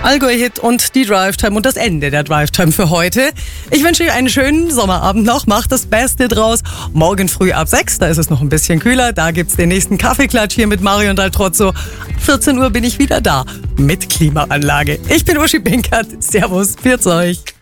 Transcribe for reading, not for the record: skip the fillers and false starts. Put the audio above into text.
Allgäu-Hit und die Drive-Time und das Ende der Drive-Time für heute. Ich wünsche euch einen schönen Sommerabend noch. Macht das Beste draus. Morgen früh ab 6, da ist es noch ein bisschen kühler. Da gibt's den nächsten Kaffeeklatsch hier mit Mario und Altrozzo. 14 Uhr bin ich wieder da mit Klimaanlage. Ich bin Uschi Binkert. Servus, pfiat's euch.